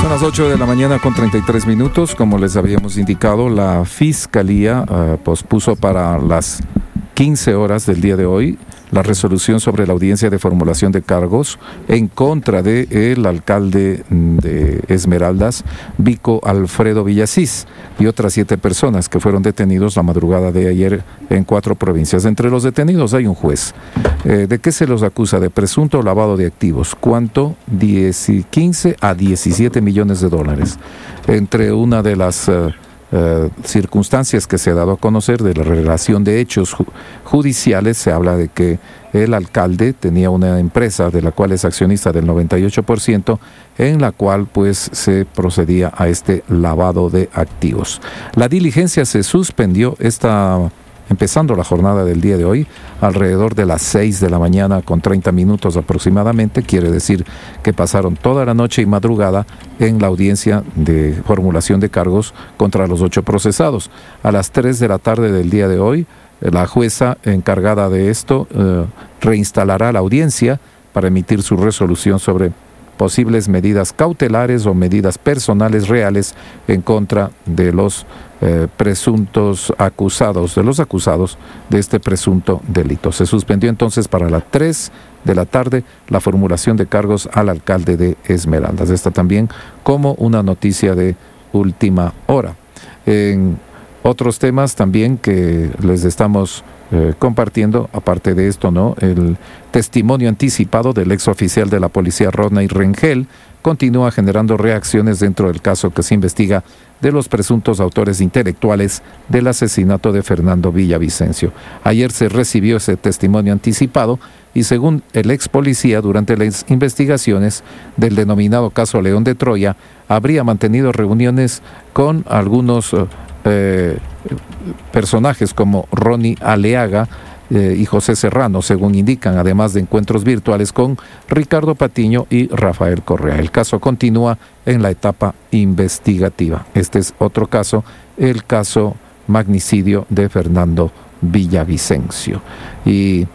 Son las 8 de la mañana con 33 minutos. Como les habíamos indicado, la Fiscalía pospuso para las 15 horas del día de hoy la resolución sobre la audiencia de formulación de cargos en contra del alcalde de Esmeraldas, Vico Alfredo Villasís, y otras 7 personas que fueron detenidos la madrugada de ayer en 4 provincias. Entre los detenidos hay un juez. ¿De qué se los acusa? De presunto lavado de activos. ¿Cuánto? 15 a 17 millones de dólares. Entre una de las circunstancias que se ha dado a conocer de la relación de hechos judiciales, se habla de que el alcalde tenía una empresa de la cual es accionista del 98%, en la cual pues se procedía a este lavado de activos. La diligencia se suspendió empezando la jornada del día de hoy, alrededor de las 6 de la mañana con 30 minutos aproximadamente. Quiere decir que pasaron toda la noche y madrugada en la audiencia de formulación de cargos contra los 8 procesados. A las 3 de la tarde del día de hoy, la jueza encargada de esto reinstalará la audiencia para emitir su resolución sobre posibles medidas cautelares o medidas personales reales en contra de los presuntos acusados, de este presunto delito. Se suspendió entonces para las 3 de la tarde la formulación de cargos al alcalde de Esmeraldas. Esta también como una noticia de última hora. En otros temas también que les estamos compartiendo, aparte de esto, el testimonio anticipado del exoficial de la policía Rodney Rengel continúa generando reacciones dentro del caso que se investiga de los presuntos autores intelectuales del asesinato de Fernando Villavicencio. Ayer se recibió ese testimonio anticipado y, según el ex policía, durante las investigaciones del denominado caso León de Troya, habría mantenido reuniones con algunos personajes como Ronnie Aleaga y José Serrano, según indican, además de encuentros virtuales con Ricardo Patiño y Rafael Correa. El caso continúa en la etapa investigativa. Este es otro caso, el caso magnicidio de Fernando Villavicencio. Y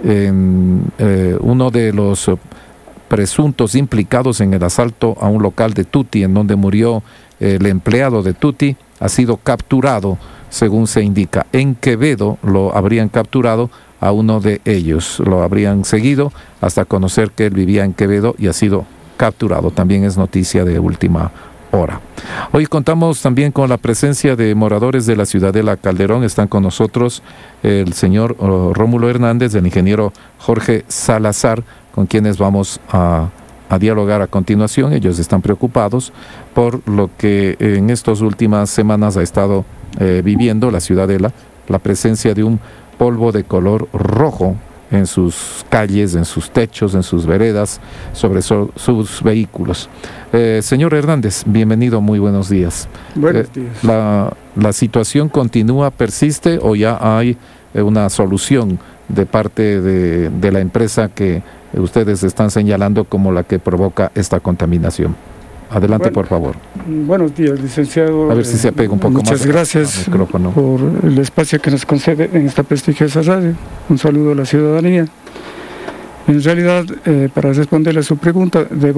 uno de los presuntos implicados en el asalto a un local de Tuti, en donde murió el empleado de Tuti, ha sido capturado, según se indica. En Quevedo lo habrían capturado a uno de ellos. Lo habrían seguido hasta conocer que él vivía en Quevedo y ha sido capturado. También es noticia de última hora. Hoy contamos también con la presencia de moradores de la Ciudadela Calderón. Están con nosotros el señor Rómulo Hernández, el ingeniero Jorge Salazar, con quienes vamos a dialogar a continuación. Ellos están preocupados por lo que en estas últimas semanas ha estado viviendo la Ciudadela, la presencia de un polvo de color rojo en sus calles, en sus techos, en sus veredas, sobre sus vehículos. Señor Hernández, bienvenido, muy buenos días. Buenos días. ¿La situación continúa, persiste o ya hay una solución de parte de la empresa que ustedes están señalando como la que provoca esta contaminación? Adelante, por favor. Buenos días, licenciado. A ver si se apega un poco más. Muchas gracias por el espacio que nos concede en esta prestigiosa radio. Un saludo a la ciudadanía. En realidad, para responderle a su pregunta, debo